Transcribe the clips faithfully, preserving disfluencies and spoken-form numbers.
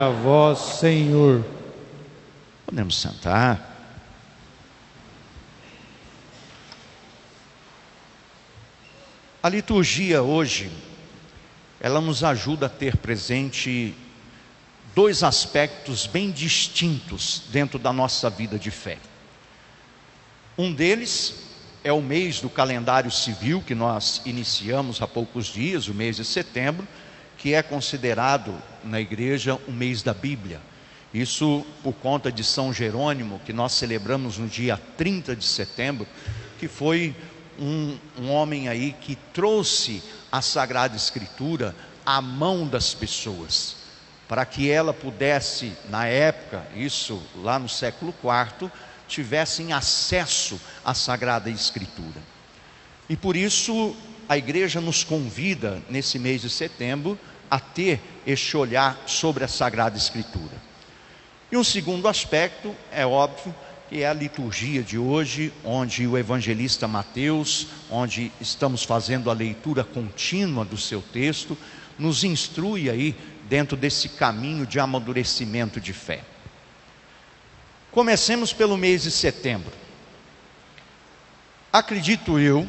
A vós, Senhor. Podemos sentar. A liturgia hoje, ela nos ajuda a ter presente dois aspectos bem distintos dentro da nossa vida de fé. Um deles é o mês do calendário civil que nós iniciamos há poucos dias, o mês de setembro, que é considerado na igreja o mês da Bíblia. Isso por conta de São Jerônimo, que nós celebramos no dia trinta de setembro, que foi um, um homem aí que trouxe a Sagrada Escritura à mão das pessoas, para que ela pudesse, na época, isso lá no século quarto, tivessem acesso à Sagrada Escritura. E por isso a igreja nos convida nesse mês de setembro a ter este olhar sobre a Sagrada Escritura. E um segundo aspecto, é óbvio, que é a liturgia de hoje, onde o evangelista Mateus, onde estamos fazendo a leitura contínua do seu texto, nos instrui aí dentro desse caminho de amadurecimento de fé. Comecemos pelo mês de setembro. Acredito eu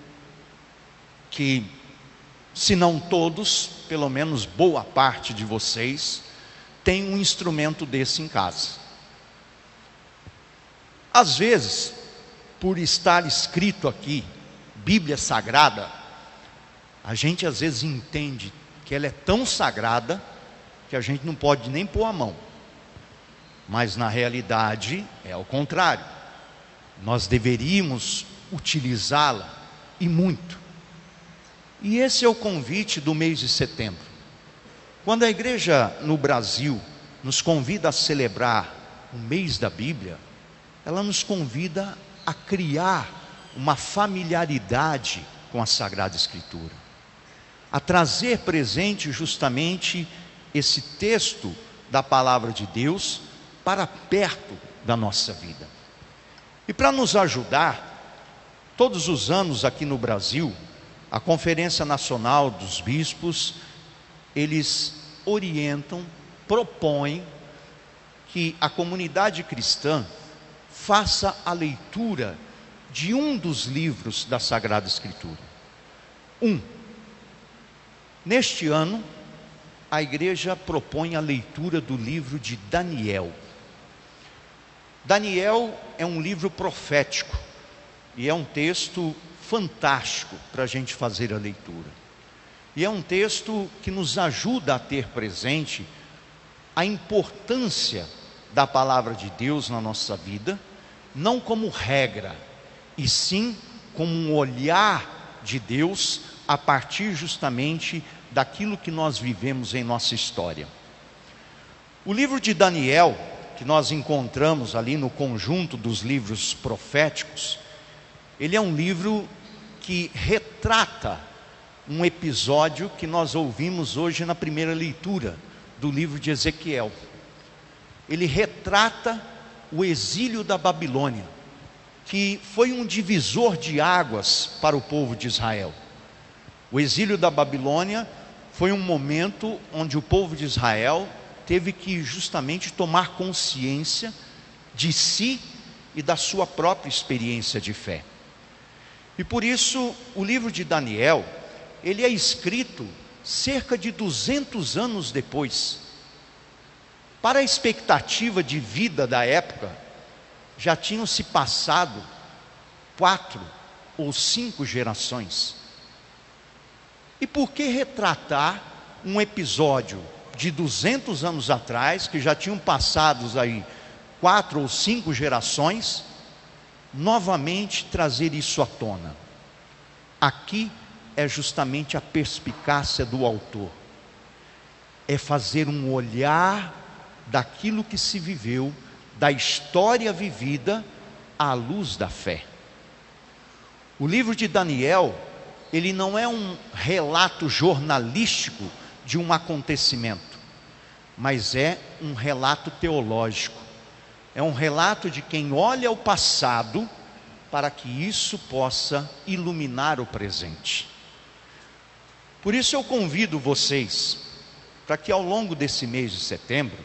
que, se não todos, pelo menos boa parte de vocês, tem um instrumento desse em casa. Às vezes, por estar escrito aqui, Bíblia Sagrada, a gente às vezes entende que ela é tão sagrada, que a gente não pode nem pôr a mão. Mas na realidade, é ao contrário. Nós deveríamos utilizá-la, e muito. E esse é o convite do mês de setembro. Quando a igreja no Brasil nos convida a celebrar o mês da Bíblia, ela nos convida a criar uma familiaridade com a Sagrada Escritura, a trazer presente justamente esse texto da palavra de Deus para perto da nossa vida. E para nos ajudar, todos os anos aqui no Brasil, a Conferência Nacional dos Bispos, eles orientam, propõem que a comunidade cristã faça a leitura de um dos livros da Sagrada Escritura. Um. Neste ano, a igreja propõe a leitura do livro de Daniel. Daniel é um livro profético e é um texto fantástico para a gente fazer a leitura. E é um texto que nos ajuda a ter presente a importância da palavra de Deus na nossa vida, não como regra, e sim como um olhar de Deus a partir justamente daquilo que nós vivemos em nossa história. O livro de Daniel, que nós encontramos ali no conjunto dos livros proféticos, ele é um livro que retrata um episódio que nós ouvimos hoje na primeira leitura do livro de Ezequiel. Ele retrata o exílio da Babilônia, que foi um divisor de águas para o povo de Israel. O exílio da Babilônia foi um momento onde o povo de Israel teve que justamente tomar consciência de si e da sua própria experiência de fé. E por isso, o livro de Daniel, ele é escrito cerca de duzentos anos depois. Para a expectativa de vida da época, já tinham se passado quatro ou cinco gerações. E por que retratar um episódio de duzentos anos atrás, que já tinham passado aí quatro ou cinco gerações, novamente trazer isso à tona? Aqui é justamente a perspicácia do autor, é fazer um olhar daquilo que se viveu, da história vivida à luz da fé. O livro de Daniel, ele não é um relato jornalístico de um acontecimento, mas é um relato teológico, é um relato de quem olha o passado para que isso possa iluminar o presente. Por isso eu convido vocês para que ao longo desse mês de setembro